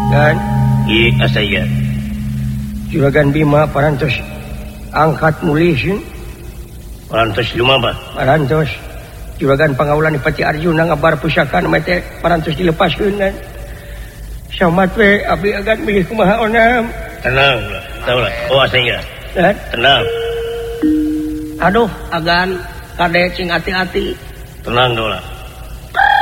Dan saya Juragan Bima parantos angkat mulisin parantos lumampah parantos Juragan Pangaulan Pati Arjuna ngabar pusakan mate parantos dilepaskeun dan samat we abdi agan milih kumaha onam tenang tahu lah saya dan tenang aduh agan kade cing hati-hati tenang doang